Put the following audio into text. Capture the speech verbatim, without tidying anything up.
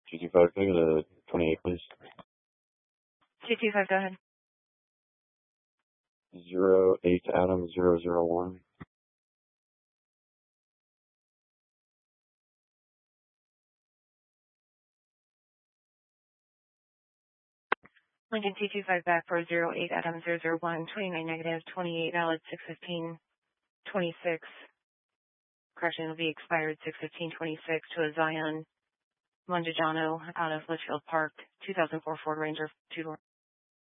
G two five, can I go to twenty-eight, please? G two five, go ahead. Zero eight Adam zero zero one. Lincoln T two five back for zero eight Adam zero zero one, twenty-nine negative, twenty-eight valid, six fifteen twenty-six. Correction will be expired six fifteen twenty-six to a Zion Mongigiano out of Litchfield Park, two thousand four Ford Ranger, two door.